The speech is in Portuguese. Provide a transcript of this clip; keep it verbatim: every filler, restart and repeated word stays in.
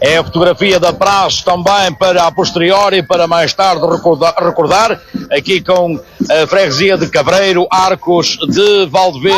É a fotografia da praxe também para a posteriori, para mais tarde recordar, recordar aqui com a freguesia de Cabreiro, Arcos de Valdevez.